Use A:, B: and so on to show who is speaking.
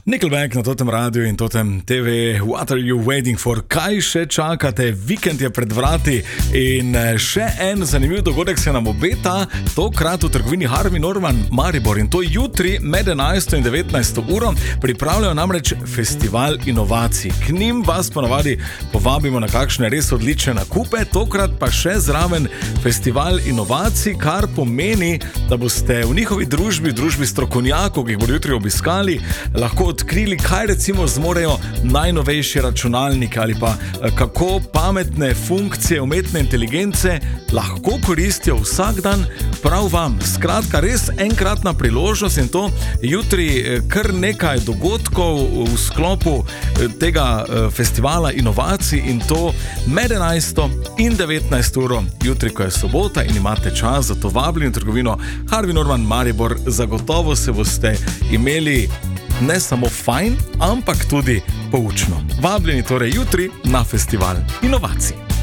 A: Nickelback na totem radiju in totem TV, what are you waiting for? Kaj še čakate? Vikend je pred vrati in še en zanimiv dogodek se nam obeta, tokrat v trgovini Harvey Norman Maribor, in to jutri med 11. in 19. uro. Pripravljajo namreč festival inovacij. K njim vas ponavadi povabimo na kakšne res odlične nakupe, tokrat pa še zraven festival inovacij, kar pomeni, da boste v njihovi družbi strokovnjakov, ki jih bodo jutri obiskali, lahko odkrili, kaj recimo zmorejo najnovejši računalniki ali pa kako pametne funkcije umetne inteligence lahko koristijo vsak dan prav vam. Skratka, res enkratna priložnost in to jutri kar nekaj dogodkov v sklopu tega festivala inovacij in to med 11. in 19. uro jutri, ko je sobota in imate čas za to, vabljeni v trgovino Harvey Norman Maribor. Zagotovo se boste imeli ne samo fajn, ampak tudi poučno. Vabljeni torej jutri na festival inovacij.